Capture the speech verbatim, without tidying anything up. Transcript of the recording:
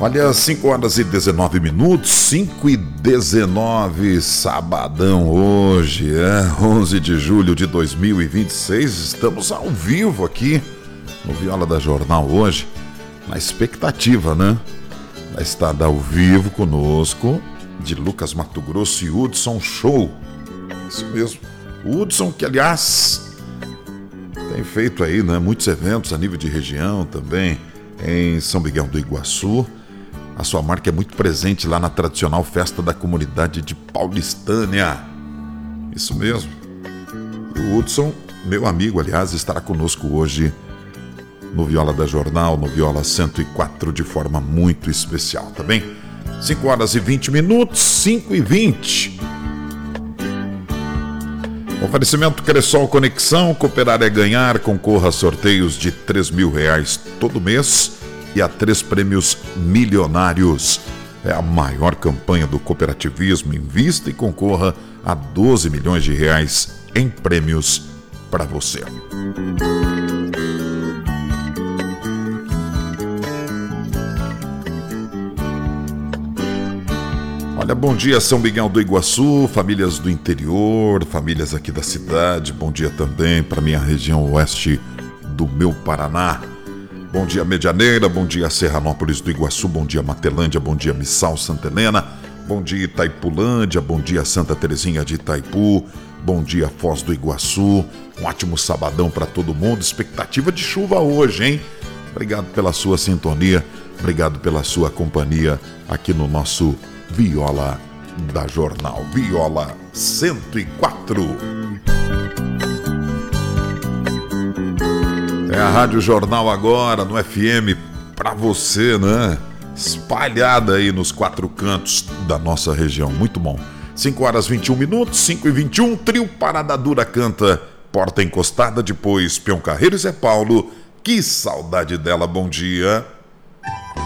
Olha, cinco horas e dezenove minutos, cinco e dezenove, sabadão hoje, é onze de julho de dois mil e vinte e seis, estamos ao vivo aqui no Viola da Jornal hoje, na expectativa, né? Vai estar ao vivo conosco, de Lucas Mato Grosso e Hudson Show, isso mesmo, o Hudson que aliás tem feito aí, né, muitos eventos a nível de região também, em São Miguel do Iguaçu. A sua marca é muito presente lá na tradicional festa da comunidade de Paulistânia. Isso mesmo. O Hudson, meu amigo, aliás, estará conosco hoje no Viola da Jornal, no Viola cento e quatro, de forma muito especial, tá bem? cinco horas e vinte minutos, cinco e vinte. Oferecimento Cressol Conexão, cooperar é ganhar, concorra a sorteios de três mil reais todo mês e a três prêmios milionários. É a maior campanha do cooperativismo. Invista e concorra a doze milhões de reais em prêmios para você. Olha, bom dia São Miguel do Iguaçu, famílias do interior, famílias aqui da cidade. Bom dia também para minha região oeste do meu Paraná. Bom dia Medianeira, bom dia Serranópolis do Iguaçu, bom dia Matelândia, bom dia Missal, Santa Helena, bom dia Itaipulândia, bom dia Santa Terezinha de Itaipu, bom dia Foz do Iguaçu, um ótimo sabadão para todo mundo, expectativa de chuva hoje, hein? Obrigado pela sua sintonia, obrigado pela sua companhia aqui no nosso Viola da Jornal, Viola cento e quatro. É a Rádio Jornal agora, no F M, pra você, né? Espalhada aí nos quatro cantos da nossa região. Muito bom. cinco horas e vinte e um minutos, cinco e vinte e um, trio Parada Dura canta Porta Encostada, depois Peão Carreiro e Zé Paulo. Que saudade dela, bom dia.